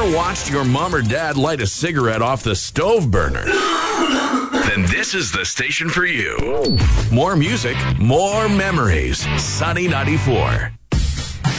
watched your mom or dad light a cigarette off the stove burner? Then this is the station for you. More music, more memories. Sunny 94.